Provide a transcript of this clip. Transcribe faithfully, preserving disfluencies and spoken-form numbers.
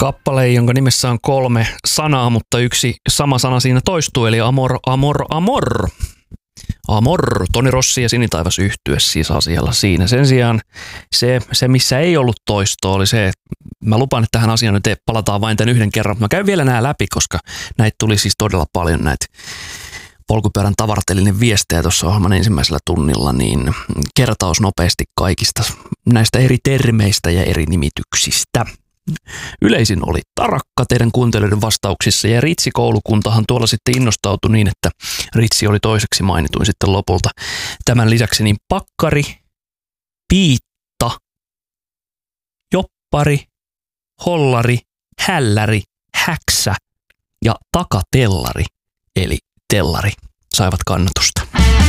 Kappale, jonka nimessä on kolme sanaa, mutta yksi sama sana siinä toistuu, eli amor, amor, amor. Amor, Toni Rossi ja Sinitaivas yhtye siis asialla siinä. Sen sijaan se, se, missä ei ollut toistoa, oli se, että mä lupaan, että tähän asiaan nyt palataan vain tämän yhden kerran. Mä käyn vielä nämä läpi, koska näitä tuli siis todella paljon näitä polkupyörän tavartelinen viestejä tuossa ohjelman ensimmäisellä tunnilla, niin kertaus nopeasti kaikista näistä eri termeistä ja eri nimityksistä. Yleisin oli tarakka teidän kuuntelijoiden vastauksissa ja Ritsi-koulukuntahan tuolla sitten innostautui niin, että Ritsi oli toiseksi mainituin sitten lopulta. Tämän lisäksi niin pakkari, piitta, joppari, hollari, hälläri, häksä ja takatellari eli tellari saivat kannatusta.